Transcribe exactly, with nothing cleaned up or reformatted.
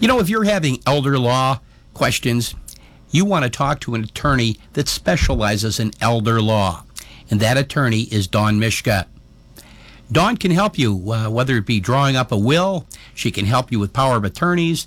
You know, if you're having elder law questions, you want to talk to an attorney that specializes in elder law, and that attorney is Dawn Mishka. Dawn can help you, uh, whether it be drawing up a will, she can help you with power of attorneys,